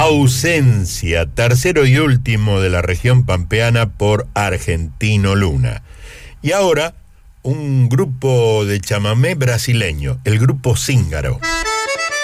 Ausencia, tercero y último de la región pampeana por Argentino Luna. Y ahora, un grupo de chamamé brasileño, el grupo Cíngaro.